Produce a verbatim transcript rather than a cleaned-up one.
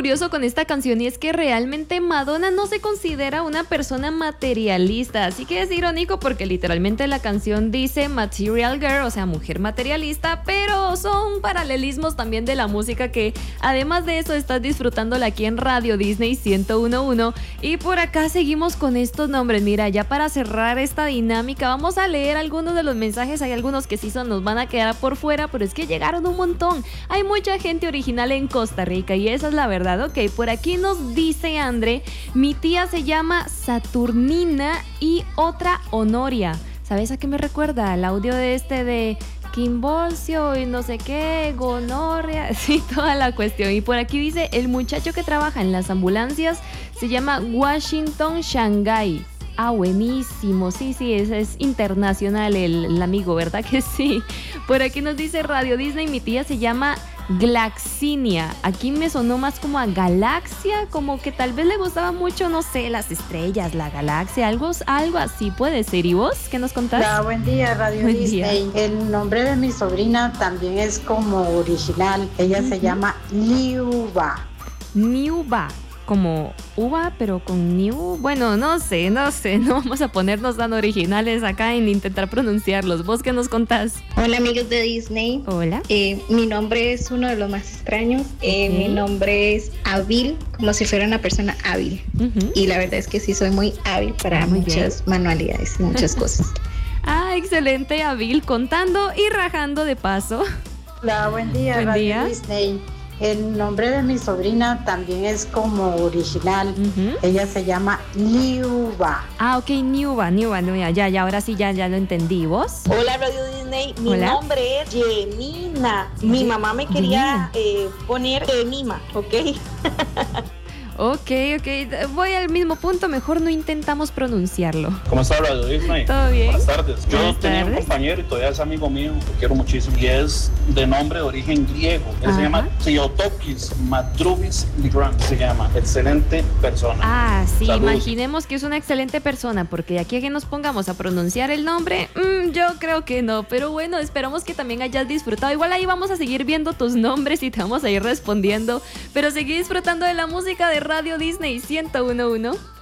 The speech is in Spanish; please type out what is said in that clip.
curioso con esta canción y es que realmente Madonna no se considera una persona materialista, así que es irónico porque literalmente la canción dice Material Girl, o sea, mujer materialista, pero son paralelismos también de la música que además de eso estás disfrutándola aquí en Radio Disney ciento uno punto uno. Y por acá seguimos con estos nombres. Mira, ya para cerrar esta dinámica vamos a leer algunos de los mensajes. Hay algunos que sí son, nos van a quedar por fuera, pero es que llegaron un montón. Hay mucha gente original en Costa Rica y esa es la verdad. Ok, por aquí nos dice André, mi tía se llama Saturnina y otra Honoria. ¿Sabes a qué me recuerda? El audio de este de Quimbolcio y no sé qué, gonorrea, sí, toda la cuestión. Y por aquí dice, el muchacho que trabaja en las ambulancias se llama Washington Shanghai. Ah, buenísimo, sí, sí, es, es internacional el, el amigo, ¿verdad que sí? Por aquí nos dice Radio Disney, mi tía se llama Glaxinia. Aquí me sonó más como a galaxia, como que tal vez le gustaba mucho, no sé, las estrellas, la galaxia, algo, algo así puede ser. ¿Y vos qué nos contás? Hola, buen día, Radio Buen Disney. día. El nombre de mi sobrina también es como original. Ella uh-huh. se llama Niuba. Niuba. Como uva, pero con new. Bueno, no sé, no sé. No vamos a ponernos tan originales acá en intentar pronunciarlos. ¿Vos qué nos contás? Hola, amigos de Disney. Hola. Eh, mi nombre es uno de los más extraños. Eh, okay. Mi nombre es hábil, como si fuera una persona hábil. Uh-huh. Y la verdad es que sí soy muy hábil para muy muchas bien. manualidades y muchas cosas. Ah, excelente, hábil, contando y rajando de paso. Hola, buen día, buen Radio día. Disney. El nombre de mi sobrina también es como original. Uh-huh. Ella se llama Niuba. Ah, ok, Niuba, Niuba, Niuba. Ya, ya, ahora sí, ya, ya lo entendí. ¿Vos? Hola, Radio Disney. Mi Hola. nombre es Jemina. Mi mamá me quería eh, poner Jemima, ¿ok? Ok, ok, voy al mismo punto, mejor no intentamos pronunciarlo. ¿Cómo está Radio Disney? ¿Todo bien? Buenas tardes. Yo Buenas tenía tardes. un compañero y todavía es amigo mío, lo quiero muchísimo, y es de nombre de origen griego. Él Ajá. se llama Theotokis Madrubis Ligran, se llama. Excelente persona. Ah, sí, Saludos. Imaginemos que es una excelente persona, porque de aquí a que nos pongamos a pronunciar el nombre, mmm, yo creo que no, pero bueno, esperamos que también hayas disfrutado. Igual ahí vamos a seguir viendo tus nombres y te vamos a ir respondiendo, pero seguí disfrutando de la música de Radio Disney ciento uno punto uno.